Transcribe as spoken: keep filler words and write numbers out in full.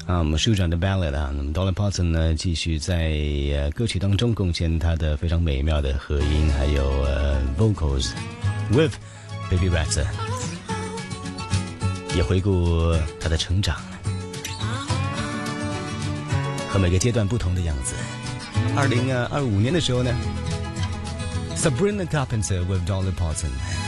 啊，我们舒展的 ballad 啊，那么 Dolly Parton 呢，继续在呃歌曲当中贡献她的非常美妙的和音，还有呃 vocals with Baby Rexha， 也回顾她的成长和每个阶段不同的样子。二零二五年的时候呢 ，Sabrina Carpenter with Dolly Parton。